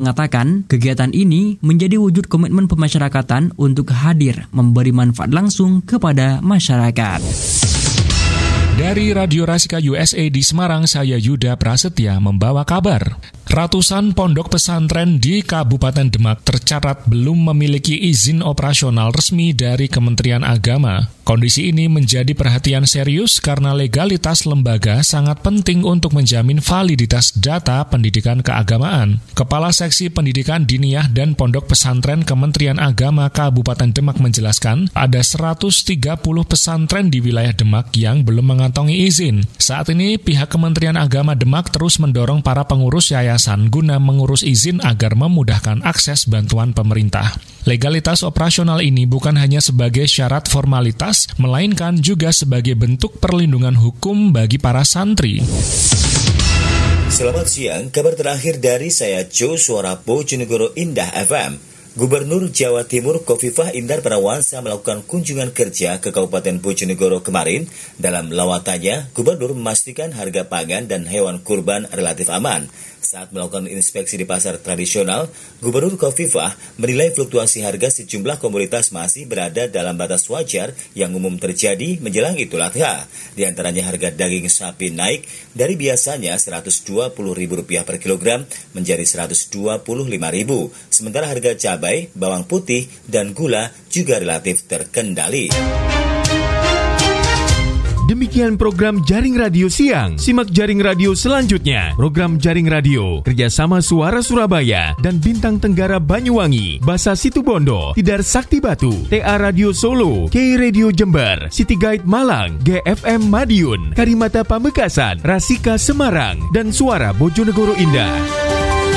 mengatakan kegiatan ini menjadi wujud komitmen pemasyarakatan untuk hadir memberi manfaat langsung kepada masyarakat. Dari Radio Rasika USA di Semarang, saya Yuda Prasetya membawa kabar. Ratusan pondok pesantren di Kabupaten Demak tercatat belum memiliki izin operasional resmi dari Kementerian Agama. Kondisi ini menjadi perhatian serius karena legalitas lembaga sangat penting untuk menjamin validitas data pendidikan keagamaan. Kepala Seksi Pendidikan Diniyah dan Pondok Pesantren Kementerian Agama Kabupaten Demak menjelaskan ada 130 pesantren di wilayah Demak yang belum mengantongi izin. Saat ini pihak Kementerian Agama Demak terus mendorong para pengurus yayasan guna mengurus izin agar memudahkan akses bantuan pemerintah. Legalitas operasional ini bukan hanya sebagai syarat formalitas, melainkan juga sebagai bentuk perlindungan hukum bagi para santri. Selamat siang, kabar terakhir dari saya Jo Suara Bojonegoro Indah FM. Gubernur Jawa Timur Khofifah Indar Parawansa melakukan kunjungan kerja ke Kabupaten Bojonegoro kemarin. Dalam lawatannya, Gubernur memastikan harga pangan dan hewan kurban relatif aman. Saat melakukan inspeksi di pasar tradisional, Gubernur Khofifah menilai fluktuasi harga sejumlah komoditas masih berada dalam batas wajar yang umum terjadi menjelang Idul Adha. Di antaranya harga daging sapi naik dari biasanya Rp120.000 per kilogram menjadi Rp125.000. Sementara harga cabai, bawang putih, dan gula juga relatif terkendali. Demikian program Jaring Radio Siang. Simak Jaring Radio selanjutnya. Program Jaring Radio kerjasama Suara Surabaya dan Bintang Tenggara Banyuwangi, Basa Situbondo, Tidar Sakti Batu, TA Radio Solo, K Radio Jember, City Guide Malang, GFM Madiun, Karimata Pamekasan, Rasika Semarang, dan Suara Bojonegoro Indah.